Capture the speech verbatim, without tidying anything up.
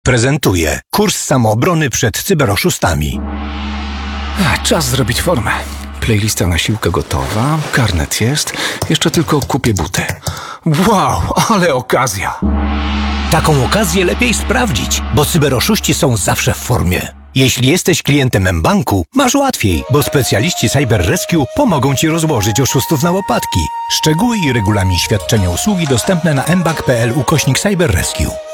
prezentuje kurs samoobrony przed cyberoszustami. A, czas zrobić formę. Playlista na siłkę gotowa, karnet jest, jeszcze tylko kupię buty. Wow, ale okazja! Taką okazję lepiej sprawdzić, bo cyberoszuści są zawsze w formie. Jeśli jesteś klientem mBanku, masz łatwiej, bo specjaliści Cyber Rescue pomogą Ci rozłożyć oszustów na łopatki. Szczegóły i regulamin świadczenia usługi dostępne na mbank kropka pl ukośnik Cyber Rescue.